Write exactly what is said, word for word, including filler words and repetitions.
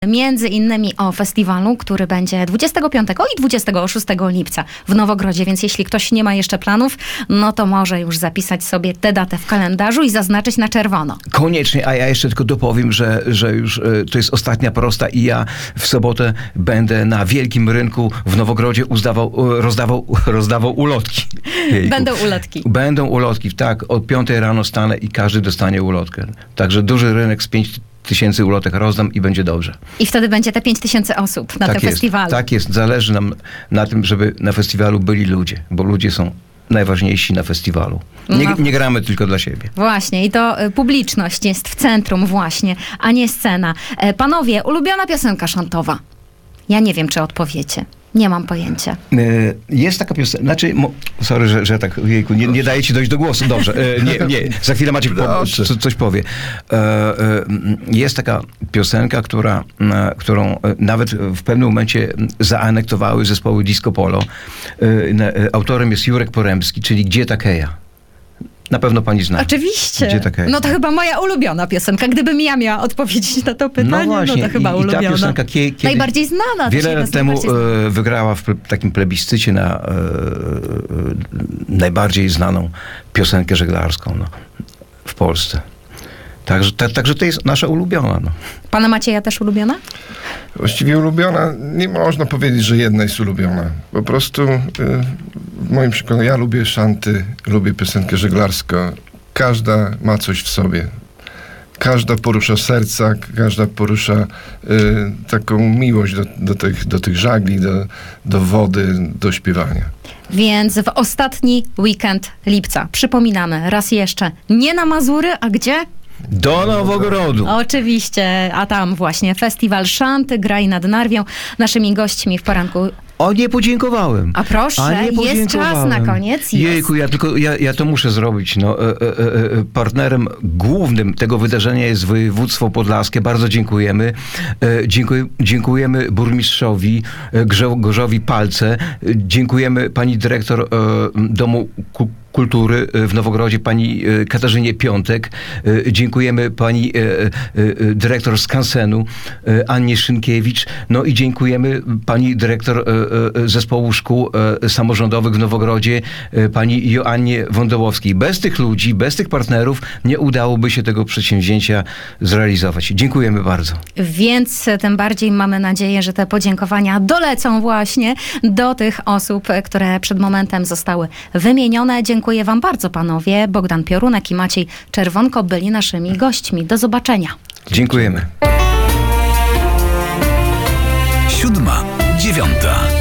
Między innymi o festiwalu, który będzie dwudziestego piątego i dwudziestego szóstego lipca w Nowogrodzie, więc jeśli ktoś nie ma jeszcze planów, no to może już zapisać sobie tę datę w kalendarzu i zaznaczyć na czerwono. Koniecznie, a ja jeszcze tylko dopowiem, że, że już e, to jest ostatnia prosta i ja w sobotę będę na Wielkim Rynku w Nowogrodzie uzdawał, e, rozdawał, rozdawał ulotki. Jejku. Będą ulotki. Będą ulotki, tak. Od piątej rano stanę i każdy dostanie ulotkę. Także duży rynek z pięć tysięcy ulotek rozdam i będzie dobrze. I wtedy będzie te pięć tysięcy osób na tak tym jest, festiwalu. Tak jest. Zależy nam na tym, żeby na festiwalu byli ludzie, bo ludzie są najważniejsi na festiwalu. Nie, No. nie gramy tylko dla siebie. Właśnie, i to y, publiczność jest w centrum właśnie, a nie scena. E, panowie, ulubiona piosenka szantowa? Ja nie wiem, czy odpowiecie. Nie mam pojęcia. E, Jest taka piosenka, znaczy, mo, sorry, że, że tak, jejku, nie, nie daję ci dojść do głosu, dobrze, e, nie, nie, za chwilę Maciek po, co, coś powie. E, e, Jest taka piosenka, która, e, którą nawet w pewnym momencie zaanektowały zespoły Disco Polo. E, e, Autorem jest Jurek Poremski, czyli Gdzie ta Keja? Na pewno pani zna. Oczywiście. Gdzie ta Keja? No to chyba moja ulubiona piosenka. Gdybym ja miała odpowiedzieć na to pytanie, no, właśnie, to chyba i, ulubiona. I ta piosenka kie, kiedy, najbardziej znana. Wiele dzisiaj lat nas temu najbardziej znana. e, wygrała w ple, takim plebiscycie na e, e, najbardziej znaną piosenkę żeglarską no, w Polsce. Także, ta, także to jest nasza ulubiona. No. Pana Macieja też ulubiona? Właściwie ulubiona, nie można powiedzieć, że jedna jest ulubiona. Po prostu y, w moim przekonaniu, ja lubię szanty, lubię piosenkę żeglarską. Każda ma coś w sobie. Każda porusza serca, każda porusza y, taką miłość do, do, tych, do tych żagli, do, do wody, do śpiewania. Więc w ostatni weekend lipca, przypominamy raz jeszcze, nie na Mazury, a gdzie? Do Nowogrodu. Oczywiście, a tam właśnie festiwal szanty, Graj nad Narwią. Naszymi gośćmi w poranku. O, nie podziękowałem. A proszę, A nie jest podziękowałem. czas na koniec. Jest. Jejku, ja tylko, ja, ja to muszę zrobić. No, e, e, e, partnerem głównym tego wydarzenia jest województwo podlaskie. Bardzo dziękujemy. E, dziękuj, dziękujemy burmistrzowi e, Grzegorzowi Palce. E, dziękujemy pani dyrektor e, Domu Ku Kultury w Nowogrodzie, pani Katarzynie Piątek. Dziękujemy pani dyrektor Skansenu, Annie Szynkiewicz. No i dziękujemy pani dyrektor Zespołu Szkół Samorządowych w Nowogrodzie, pani Joannie Wądołowskiej. Bez tych ludzi, bez tych partnerów nie udałoby się tego przedsięwzięcia zrealizować. Dziękujemy bardzo. Więc tym bardziej mamy nadzieję, że te podziękowania dolecą właśnie do tych osób, które przed momentem zostały wymienione. Dziękuję wam bardzo, panowie. Bogdan Piorunek i Maciej Czerwonko byli naszymi gośćmi. Do zobaczenia. Dziękujemy. Siódma, dziewiąta.